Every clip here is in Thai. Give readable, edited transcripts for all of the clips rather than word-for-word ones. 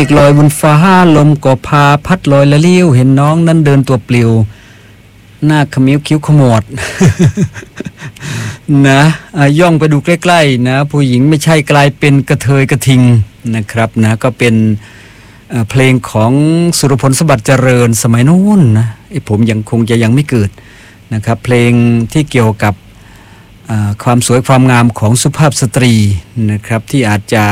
ลอยบนฟ้าลมก็พาพัดลอยละเลี้ยวเห็นน้องนั้นเดินตัวปลิวหน้าขมิ้วคิ้วขมวด นะย่องไปดูใกล้ๆนะผู้หญิงไม่ใช่กลายเป็นกระเทยกระทิงนะครับนะก็เป็นเพลงของสุรพลสมบัติเจริญสมัยนู้นนะผมยังไม่เกิดนะครับเพลงที่เกี่ยวกับความสวยความงามของสุภาพสตรีนะครับที่อาจจะ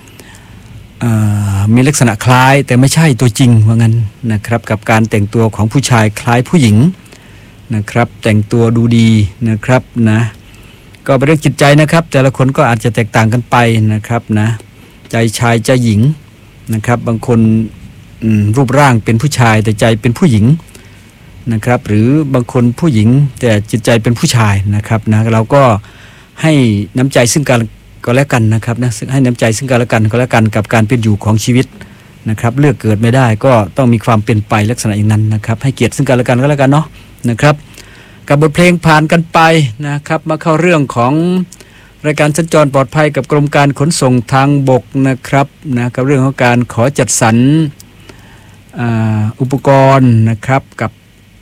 มีลักษณะคล้ายแต่ไม่ใช่ตัวจริงว่างั้นนะครับกับการแต่งตัวของผู้ชายคล้ายผู้หญิงนะครับแต่งตัวดูดีนะครับนะก็เป็นเรื่องจิตใจนะครับแต่ละคนก็อาจจะแตกต่างกันไปนะครับนะใจชายใจหญิงนะครับบางคนรูปร่างเป็นผู้ชายแต่ใจเป็นผู้หญิงนะครับหรือบางคนผู้หญิงแต่จิตใจเป็นผู้ชายนะครับนะเราก็ให้น้ำใจซึ่งกันก็แล้วกันนะครับนะให้น้ำใจซึ่งกันและกันก็แล้วกันกับการเป็นอยู่ของชีวิตนะครับเลือกเกิดไม่ได้ก็ต้องมีความเป็นไปลักษณะอย่างนั้นนะครับให้เกียรติซึ่งกันและกันก็แล้วกันเนาะนะครับกับบทเพลงผ่านกันไปนะครับมาเข้าเรื่องของรายการสัญจรปลอดภัยกับกรมการขนส่งทางบกนะครับนะกับเรื่องของการขอจัดสรรอุปกรณ์นะครับกับ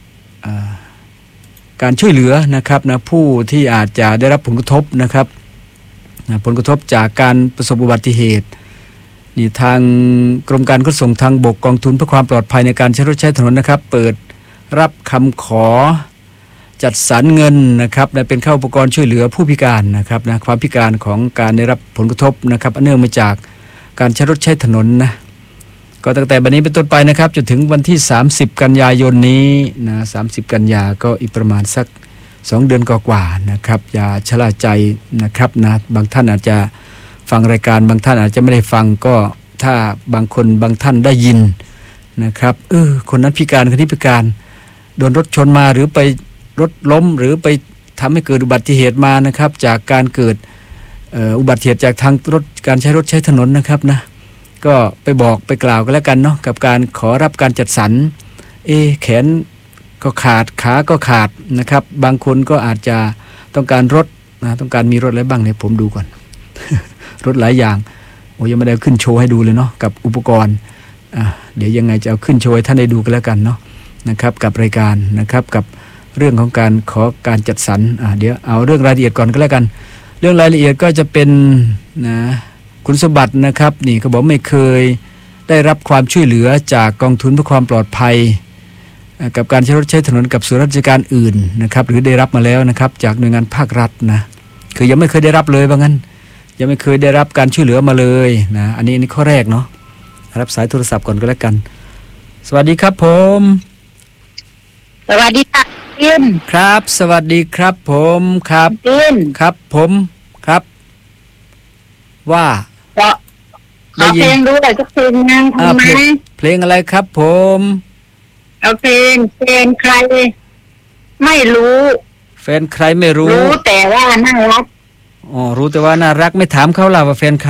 การช่วยเหลือนะครับนะผู้ที่อาจจะได้รับผลกระทบนะครับผลกระทบจากการประสบอุบัติเหตุนี่ทางกรมการขนส่งทางบกกองทุนเพื่อความปลอดภัยในการใช้รถใช้ถนนนะครับเปิดรับคำขอจัดสรรเงินนะครับเป็นค่าอุปกรณ์ช่วยเหลือผู้พิการนะครับนะความพิการของการได้รับผลกระทบนะครับเนื่องมาจากการใช้รถใช้ถนนนะก็ตั้งแต่บัดนี้เป็นต้นไปนะครับจนถึงวันที่30กันยายนนี้นะ30กันยาก็อีกประมาณสัก2 เดือนกว่าๆนะครับอย่าชะล่าใจนะครับนะบางท่านอาจจะฟังรายการบางท่านอาจจะไม่ได้ฟังก็ถ้าบางคนบางท่านได้ยินนะครับคนนั้นพิการคนนี้พิการโดนรถชนมาหรือไปรถล้มหรือไปทำให้เกิดอุบัติเหตุมานะครับจากการเกิดอุบัติเหตุจากทางรถการใช้รถใช้ถนนนะครับนะก็ไปบอกไปกล่าวกันแล้วกันเนาะกับการขอรับการจัดสรรแขนก็ขาดขาก็ขาดนะครับบางคนก็อาจจะต้องการรถนะต้องการมีรถอะไรบ้างเนี่ยผมดูก่อน รถหลายอย่างยังไม่ได้ขึ้นโชว์ให้ดูเลยเนาะกับอุปกรณ์เดี๋ยวยังไงจะเอาขึ้นโชว์ให้ท่านได้ดูกันแล้วกันเนาะนะครับกับรายการนะครับกับเรื่องของการขอการจัดสรรเดี๋ยวเอาเรื่องรายละเอียดก่อนก็แล้วกันเรื่องรายละเอียดก็จะเป็นนะคุณสมบัตินะครับนี่เขาบอกไม่เคยได้รับความช่วยเหลือจากกองทุนเพื่อความปลอดภัยกับการใช้รถใช้ถนนกับส่วนราชการอื่นนะครับหรือได้รับมาแล้วนะครับจากหน่วยงานภาครัฐนะคือยังไม่เคยได้รับเลยว่างั้นยังไม่เคยได้รับการช่วยเหลือมาเลยนะอันนี้ข้อแรกเนาะรับสายโทรศัพท์ก่อนก็แล้วกันสวัสดีครับผมสวัสดีค่ะจินครับสวัสดีครับผมครับจินครับผมครับว่าขอเพลงด้วยสักเพลงนึงทำไมเพลงอะไรครับผมเอาเพลงใครไม่รู้แฟนใครไม่รู้แต่ว่าน่ารักรู้แต่ว่าน่ารักไม่ถามเขาล่ะว่าแฟนใคร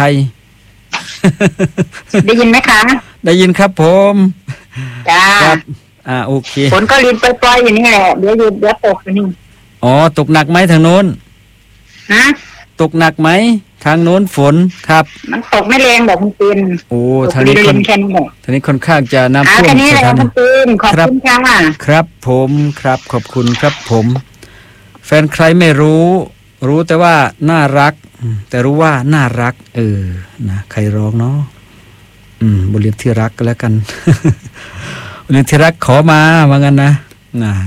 ได้ยินไหมคะได้ยินครับผมจ้าครับโอเคฝนก็ลินปล่อยๆอย่างนี้แหละเดี๋ยวตกนี่ตกหนักไหมทางโน้นตกหนักไหมทางโน้นฝนครับมันตกไม่แรงแบบคุณตีนทางนี้ค่อนข้างจะน้ำท่วมสถานคุณตีนขอบคุณค่ะครับผมครับขอบคุณครับผมแฟนใครไม่รู้แต่ว่าน่ารักแต่รู้ว่าน่ารักนะใครร้องเนาะบทเรียนที่รักก็แล้วกันบทเรียนที่รักขอมาว่างั้นนะ